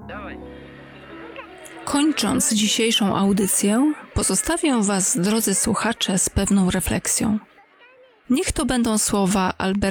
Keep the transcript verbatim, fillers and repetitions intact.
Kończąc dzisiejszą audycję, pozostawię Was, drodzy słuchacze, z pewną refleksją. Niech to będą słowa Alberta